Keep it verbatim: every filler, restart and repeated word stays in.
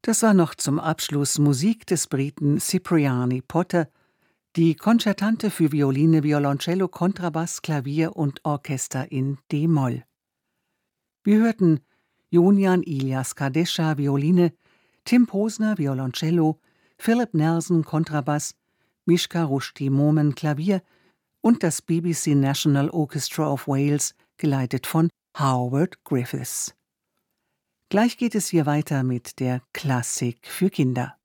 Das war noch zum Abschluss Musik des Briten Cipriani Potter, die Konzertante für Violine, Violoncello, Kontrabass, Klavier und Orchester in d-Moll. Wir hörten Jonian Ilias Kadesha Violine, Tim Posner Violoncello, Philip Nelson Kontrabass, Mishka Rushdie Momen Klavier und das B B C National Orchestra of Wales, geleitet von Howard Griffiths. Gleich geht es hier weiter mit der Klassik für Kinder.